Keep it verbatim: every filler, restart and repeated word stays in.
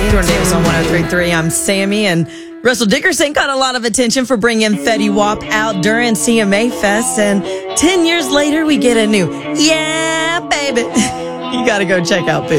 Jordan Davis on one oh three point three. I'm Sammy, and Russell Dickerson got a lot of attention for bringing Fetty Wap out during C M A Fest, and ten years later, we get a new, yeah, baby. You got to go check out Boo.